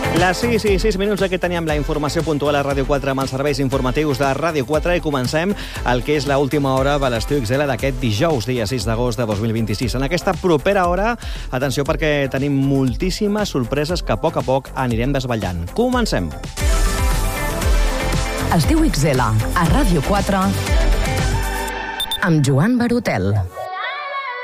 Les 6 i 6 minuts que teníem la informació puntual a Ràdio 4 amb els serveis informatius de Ràdio 4 i comencem el que és l'última hora de l'Estiu XL d'aquest dijous, dia 6 d'agost de 2026. En aquesta propera hora, atenció perquè tenim moltíssimes sorpreses que a poc anirem desvetllant. Comencem! Estiu XL a Ràdio 4 amb Joan Barotel.